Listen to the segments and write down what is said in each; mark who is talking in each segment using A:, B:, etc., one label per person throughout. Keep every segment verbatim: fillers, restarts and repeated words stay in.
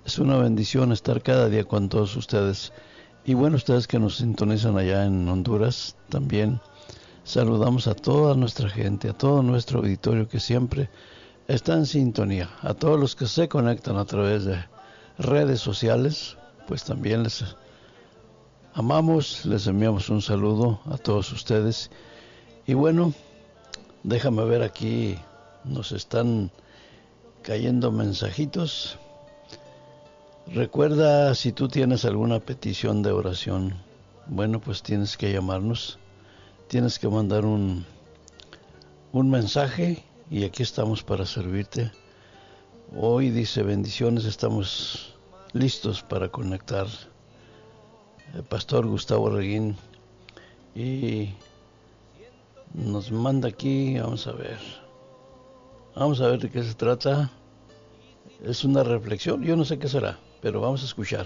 A: Es una bendición estar cada día con todos ustedes. Y bueno, ustedes que nos sintonizan allá en Honduras, también saludamos a toda nuestra gente, a todo nuestro auditorio que siempre está en sintonía. A todos los que se conectan a través de redes sociales, pues también les amamos, les enviamos un saludo a todos ustedes. Y bueno, déjame ver aquí, nos están cayendo mensajitos. Recuerda, si tú tienes alguna petición de oración, bueno, pues tienes que llamarnos, tienes que mandar un, un mensaje y aquí estamos para servirte. Hoy dice bendiciones, estamos listos para conectar. El pastor Gustavo Reguín y nos manda aquí, vamos a ver, vamos a ver de qué se trata. Es una reflexión, yo no sé qué será, pero vamos a escuchar.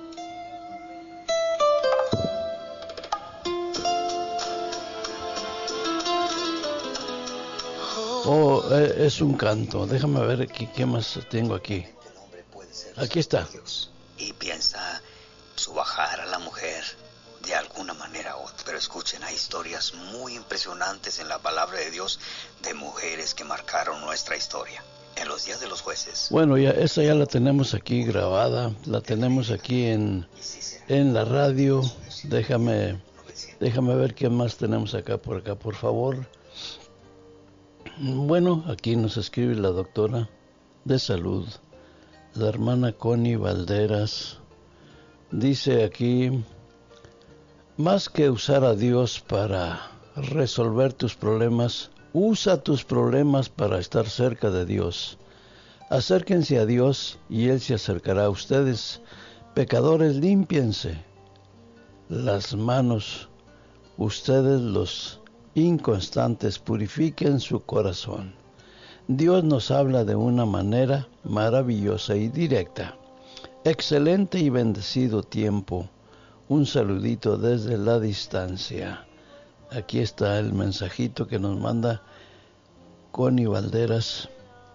A: Oh, eh, es un canto. Déjame ver aquí, qué más tengo aquí. Aquí está.
B: Y piensa subajar a la mujer de alguna manera u otra. Pero escuchen, hay historias muy impresionantes en la palabra de Dios de mujeres que marcaron nuestra historia. En los días de los jueces.
A: Bueno, ya esa ya la tenemos aquí grabada, la tenemos aquí en, en la radio. Déjame, déjame ver qué más tenemos acá por acá, por favor. Bueno, aquí nos escribe la doctora de salud, la hermana Connie Valderas. Dice aquí, más que usar a Dios para resolver tus problemas, usa tus problemas para estar cerca de Dios. Acérquense a Dios y Él se acercará a ustedes. Pecadores, límpiense las manos. Ustedes los inconstantes, purifiquen su corazón. Dios nos habla de una manera maravillosa y directa. Excelente y bendecido tiempo. Un saludito desde la distancia. Aquí está el mensajito que nos manda Connie Valderas,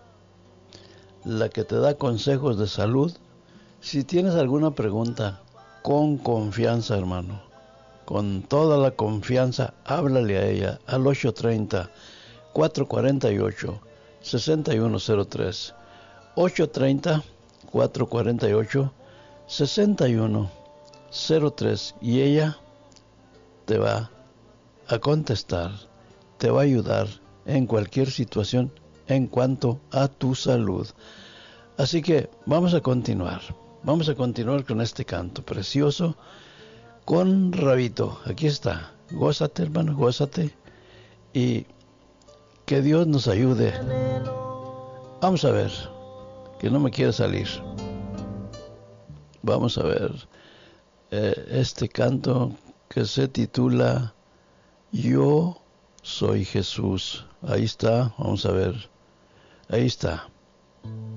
A: la que te da consejos de salud. Si tienes alguna pregunta, con confianza, hermano, con toda la confianza, háblale a ella al ocho tres cero, cuatro cuatro ocho, seis uno cero tres. ocho tres cero, cuatro cuatro ocho, seis uno cero tres y ella te va a contestar, te va a ayudar en cualquier situación en cuanto a tu salud. Así que vamos a continuar, vamos a continuar con este canto precioso con Rabito. Aquí está, gózate, hermano, gózate y que Dios nos ayude. Vamos a ver, que no me quiere salir. Vamos a ver eh, este canto que se titula Yo soy Jesús. Ahí está, vamos a ver. Ahí está.